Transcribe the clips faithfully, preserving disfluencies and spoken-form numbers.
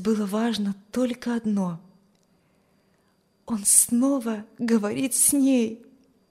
было важно только одно. Он снова говорит с ней.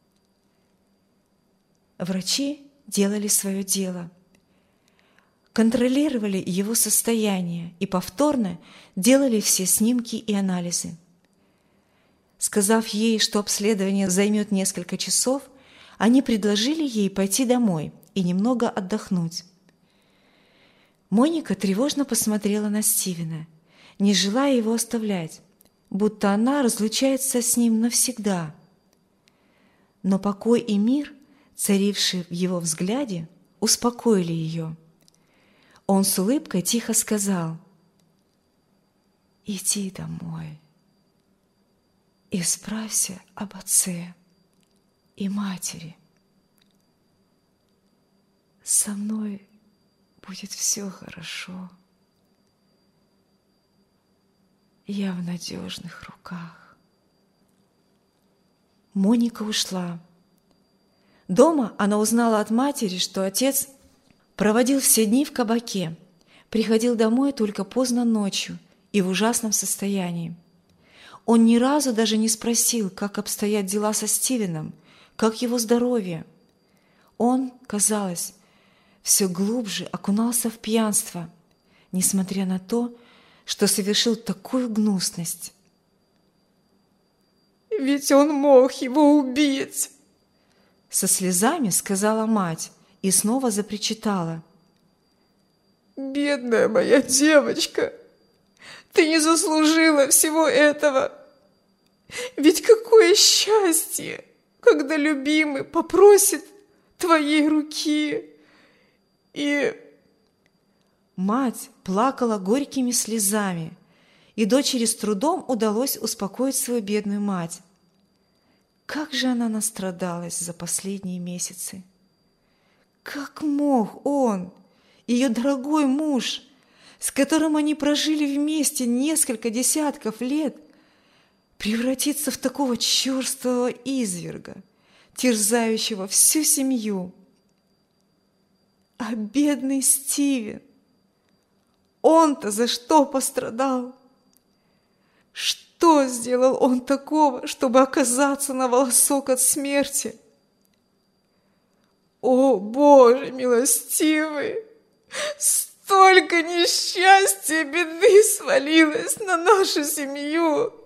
Врачи делали свое дело, контролировали его состояние и повторно делали все снимки и анализы. Сказав ей, что обследование займет несколько часов, они предложили ей пойти домой и немного отдохнуть. Моника тревожно посмотрела на Стивена, не желая его оставлять, будто она разлучается с ним навсегда. Но покой и мир, царившие в его взгляде, успокоили ее. Он с улыбкой тихо сказал: «Иди домой и справься об отце и матери. Со мной будет все хорошо. Я в надежных руках». Моника ушла. Дома она узнала от матери, что отец проводил все дни в кабаке, приходил домой только поздно ночью и в ужасном состоянии. Он ни разу даже не спросил, как обстоят дела со Стивеном, как его здоровье. Он, казалось, все глубже окунался в пьянство, несмотря на то, что совершил такую гнусность. «Ведь он мог его убить!» Со слезами сказала мать и снова запричитала. «Бедная моя девочка, ты не заслужила всего этого! Ведь какое счастье, когда любимый попросит твоей руки!» И мать плакала горькими слезами, и дочери с трудом удалось успокоить свою бедную мать. Как же она настрадалась за последние месяцы! Как мог он, ее дорогой муж, с которым они прожили вместе несколько десятков лет, превратиться в такого черствого изверга, терзающего всю семью? А бедный Стивен, он-то за что пострадал? Что сделал он такого, чтобы оказаться на волосок от смерти? О, Боже милостивый! Столько несчастья и беды свалилось на нашу семью!